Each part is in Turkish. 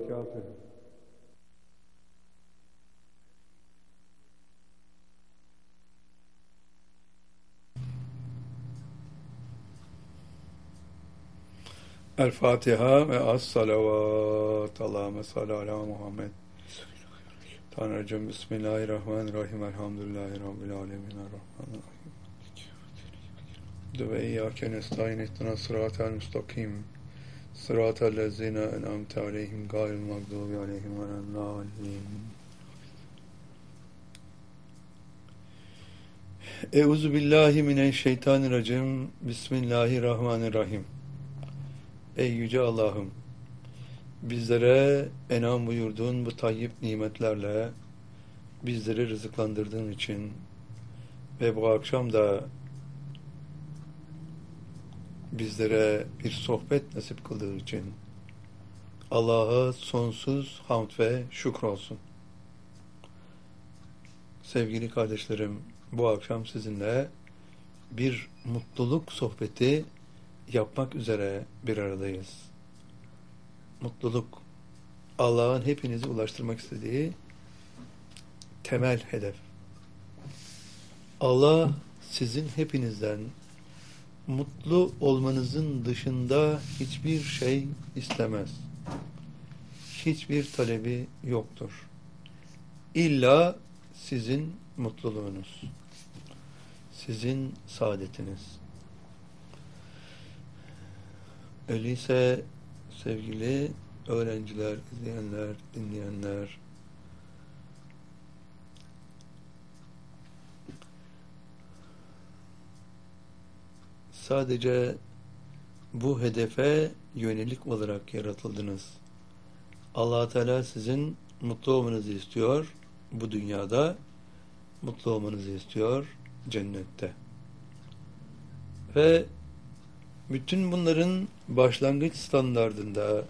وبركاته. El Fatiha ve as-salavat. Allahümme salli ala Muhammed. Tanrıcığım, Bismillahirrahmanirrahim. Elhamdülillahi Rabbil alemin. Errahmanirrahim. Ve iyyâke nestaîn ihdina sıratel müstakim. Sıratel lezîne en'amte aleyhim gayril mağdûbi aleyhim veleddâllîn. Euzu billahi mineşşeytanirracim. Bismillahirrahmanirrahim. Ey yüce Allah'ım, bizlere en'am buyurduğun bu tayyip nimetlerle bizleri rızıklandırdığın için ve bu akşam da bizlere bir sohbet nasip kıldığı için Allah'a sonsuz hamd ve şükür olsun. Sevgili kardeşlerim, bu akşam sizinle bir mutluluk sohbeti yapmak üzere bir aradayız. Mutluluk, Allah'ın hepinizi ulaştırmak istediği temel hedef. Allah sizin hepinizden mutlu olmanızın dışında hiçbir şey istemez. Hiçbir talebi yoktur. İlla sizin mutluluğunuz, sizin saadetiniz. Öyleyse sevgili öğrenciler, izleyenler, dinleyenler, sadece bu hedefe yönelik olarak yaratıldınız. Allah Teala sizin mutlu olmanızı istiyor, bu dünyada mutlu olmanızı istiyor, cennette. Ve bütün bunların başlangıç standardında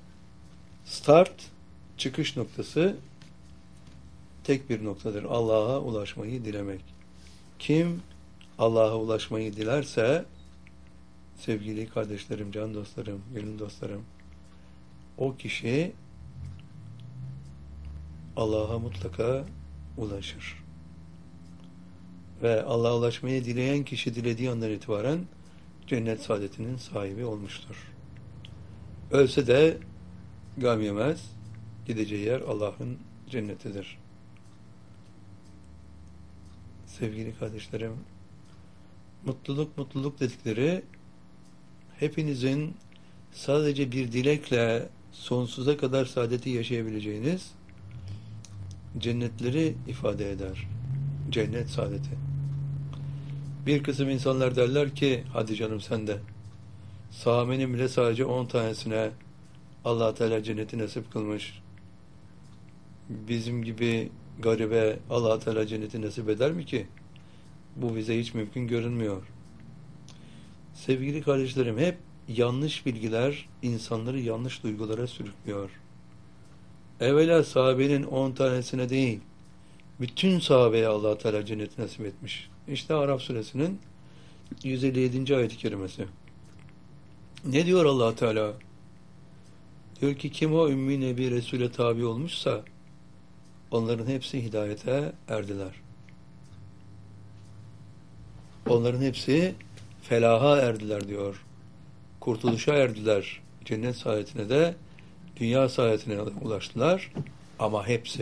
çıkış noktası tek bir noktadır. Allah'a ulaşmayı dilemek. Kim Allah'a ulaşmayı dilerse, sevgili kardeşlerim, can dostlarım, gönül dostlarım, o kişi Allah'a mutlaka ulaşır. Ve Allah'a ulaşmayı dileyen kişi dilediği andan itibaren cennet saadetinin sahibi olmuştur. Ölse de gam yemez, gideceği yer Allah'ın cennetidir. Sevgili kardeşlerim, mutluluk dedikleri hepinizin sadece bir dilekle sonsuza kadar saadeti yaşayabileceğiniz cennetleri ifade eder. Cennet saadeti. Bir kısım insanlar derler ki, hadi canım sen de, sahabenin bile sadece 10 tanesine Allah Teala cenneti nasip kılmış. Bizim gibi garibe Allah Teala cenneti nasip eder mi ki? Bu bize hiç mümkün görünmüyor. Sevgili kardeşlerim, hep yanlış bilgiler insanları yanlış duygulara sürüklüyor. Evvela sahabenin 10 tanesine değil, bütün sahabeye Allah Teala cenneti nasip etmiş. İşte Araf suresinin 157. ayet-i kerimesi. Ne diyor Allah Teala? Diyor ki, kim o Ümmi Nebi Resul'e tabi olmuşsa onların hepsi hidayete erdiler. Onların hepsi felaha erdiler diyor. Kurtuluşa erdiler. Cennet saadetine de dünya saadetine ulaştılar. Ama hepsi.